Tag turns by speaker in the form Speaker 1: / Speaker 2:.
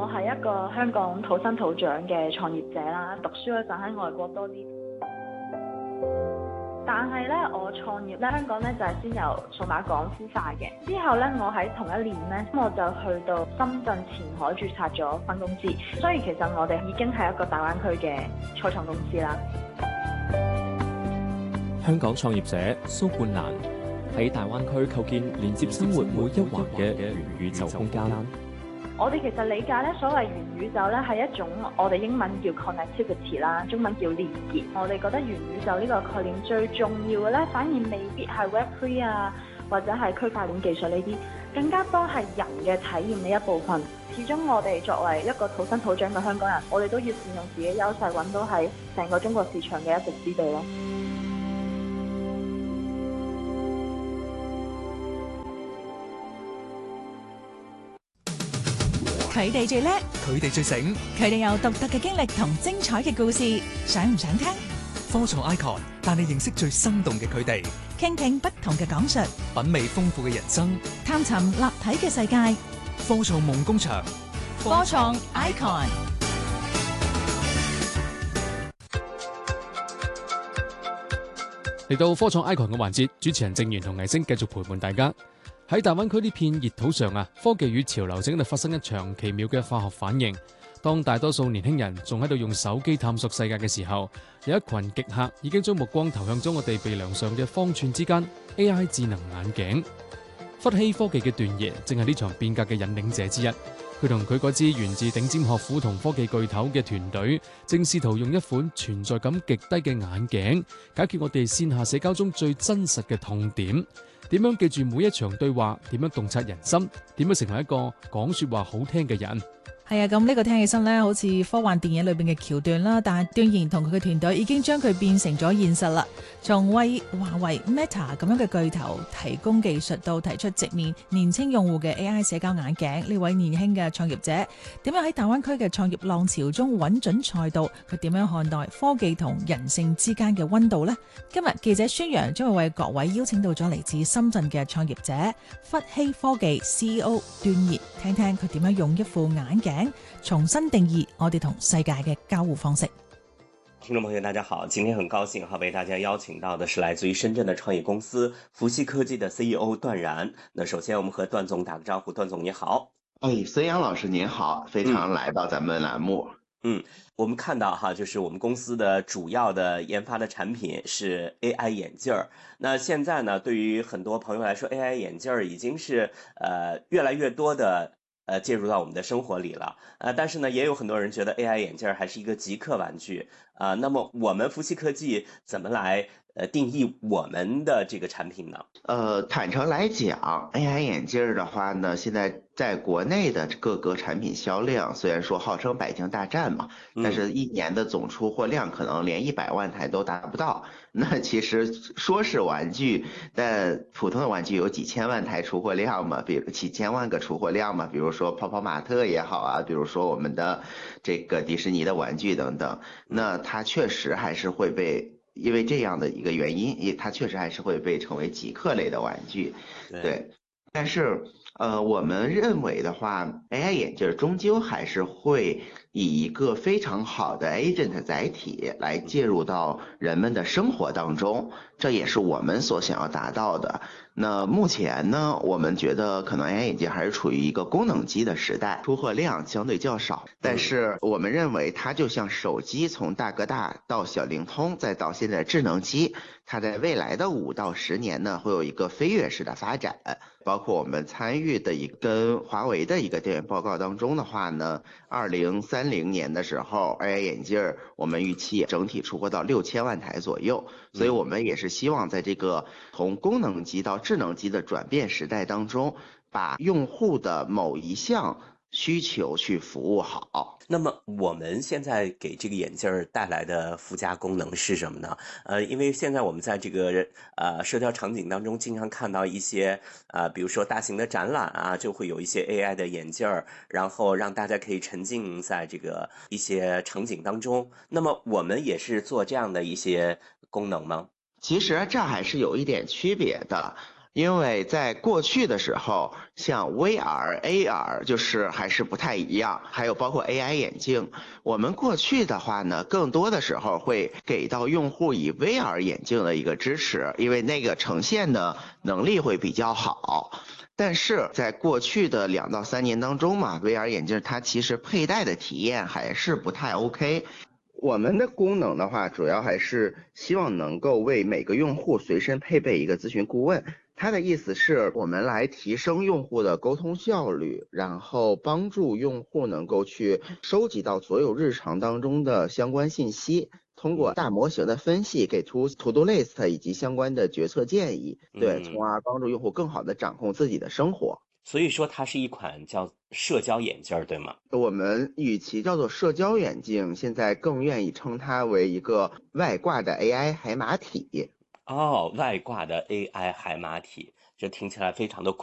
Speaker 1: 我係一個香港土生土長嘅創業者啦，讀書嗰陣喺外國多啲。但係咧，我創業咧，香港咧就係先由數碼港孵化嘅。之後咧，我喺同一年咧，我就去到深圳前海註冊咗分公司。所以其實我哋已經係一個大灣區嘅初創公司啦。
Speaker 2: 香港創業者蘇冠蘭喺大灣區構建連接生活每一環嘅元宇宙空間。
Speaker 1: 我哋其實理解咧，所謂元宇宙咧係一種我哋英文叫 connectivity 啦，中文叫連結。我哋覺得元宇宙呢個概念最重要嘅咧，反而未必係 Web3 啊，或者係區塊鏈技術呢啲，更加多係人嘅體驗呢一部分。始終我哋作為一個土生土長嘅香港人，我哋都要善用自己優勢，揾到喺成個中國市場嘅一席之地咯。
Speaker 3: 佢哋最叻，
Speaker 4: 佢哋最醒，
Speaker 3: 佢哋有獨特嘅經歷同精彩嘅故事，想唔想聽？
Speaker 4: 科創 Icon 帶你認識最生動嘅佢哋，
Speaker 3: 傾聽不同嘅講述，
Speaker 4: 品味豐富嘅人生，
Speaker 3: 探尋立體嘅世界。
Speaker 4: 科創夢工場，
Speaker 3: 科創 Icon。
Speaker 5: 嚟到科創 Icon 嘅環節，主持人正源同藝星繼續陪伴大家。喺大灣區呢片熱土上啊，科技與潮流正喺度發生一場奇妙嘅化學反應。當大多數年輕人仲喺度用手機探索世界嘅時候，有一群極客已經將目光投向咗我哋鼻梁上嘅方寸之間 AI 智能眼鏡。佛希科技嘅段爺正係呢場變革嘅引領者之一。佢同佢嗰支源自頂尖學府同科技巨頭嘅團隊，正試圖用一款存在感極低嘅眼鏡，解決我哋線下社交中最真實嘅痛點。點樣記住每一場對話？點樣洞察人心？點樣成為一個講說話好聽嘅人？
Speaker 3: 係啊，咁呢個聽起身呢，好似科幻電影裏邊嘅橋段啦，但係段然同佢嘅團隊已經將佢變成咗現實啦。從為華為 Meta 咁樣嘅巨頭提供技術，到提出直面年輕用戶嘅 AI 社交眼鏡，呢位年輕嘅創業者點樣喺大灣區嘅創業浪潮中穩準賽道？佢點樣看待科技同人性之間嘅溫度呢？今日記者宣揚將會為各位邀請到咗嚟自深圳嘅創業者佛希科技 CEO 段爺，聽聽佢點樣用一副眼鏡重新定義我哋同世界嘅交互方式。
Speaker 6: 聽眾朋友大家好，今天很高興為大家邀請到的是來自於深圳的創業公司伏羲科技的 CEO 段然。那首先我們和段總打個招呼，段總你好。
Speaker 7: 孫陽老師您好，非常來到咱們欄目。
Speaker 6: 我們看到就是我們公司的主要的研發的產品是 AI 眼鏡。那現在呢，對於很多朋友來說 AI 眼鏡已經是越來越多的介入到我們的生活裡了，但是呢，也有很多人覺得 AI 眼鏡還是一個極客玩具啊。那麼我們伏羲科技怎麼來定義我們的這個產品呢？
Speaker 7: 坦誠來講 ，AI 眼鏡的話呢，現在在國內的各個產品銷量，雖然說號稱百競大戰嘛，但是一年的總出貨量可能連100萬台都達不到。那其實說是玩具，但普通的玩具有幾千萬台出貨量嘛，比如幾千萬個出貨量嘛，比如說泡泡瑪特也好啊，比如說我們的這個迪士尼的玩具等等，那它確實還是會被，因為這樣的一個原因，它確實還是會被稱為極客類的玩具，對。但是我們認為的話 ，AI 眼鏡終究還是會以一個非常好的 agent 載體來介入到人們的生活當中，這也是我們所想要達到的。那目前呢，我們覺得可能 AI 眼鏡還是處於一個功能機的時代，出貨量相對較少，但是我們認為它就像手機從大哥大到小靈通，再到現在智能機，它在未來的5到10年呢，會有一個飛躍式的發展。包括我們參與的一個跟華為的一個調研報告當中的話呢，2030年的時候 AI 眼鏡我們預期整體出貨到6000萬台左右，所以我們也是希望在這個從功能機到智能機的轉變時代當中，把用戶的某一項需求去服務好。
Speaker 6: 那麼我們現在給這個眼鏡帶來的附加功能是什麼呢？因為現在我們在這個社交場景當中經常看到一些比如說大型的展覽啊，就會有一些 AI 的眼鏡，然後讓大家可以沉浸在這個一些場景當中。那麼我們也是做這樣的一些功能嗎？
Speaker 7: 其實這還是有一點區別的。 因为在过去的时候，像 VR、AR 就是还是不太一样，还有包括 AI 眼镜，我们过去的话呢，更多的时候会给到用户以 VR 眼镜的一个支持，因为那个呈现的能力会比较好。但是在过去的2到3年当中嘛 ，VR 眼镜它其实佩戴的体验还是不太 OK。我们的功能的话，主要还是希望能够为每个用户随身配备一个咨询顾问。他的意思是我们来提升用户的沟通效率，然后帮助用户能够去收集到所有日常当中的相关信息，通过大模型的分析给出 to-do list 以及相关的决策建议，对，从而帮助用户更好的掌控自己的生活。
Speaker 6: 所以说它是一款叫社交眼镜，对吗？
Speaker 7: 我们与其叫做社交眼镜，现在更愿意称它为一个外挂的 AI 海马体。
Speaker 6: 外挂的 AI 海马体，这听起来非常的酷。